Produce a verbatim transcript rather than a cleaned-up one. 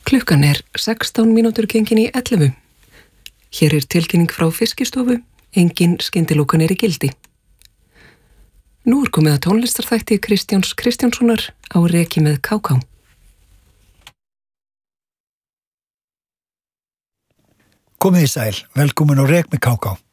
Klukkan er sextán mínútur gengin í ellefu. Hér er tilkynning frá Fiskistofu, engin skyndilokun er í gildi. Nú er komið að tónlistarþætti Kristjáns Kristjánssonar á Reki með ká ká. Komið í sæl, velkomin á Rek með ká ká.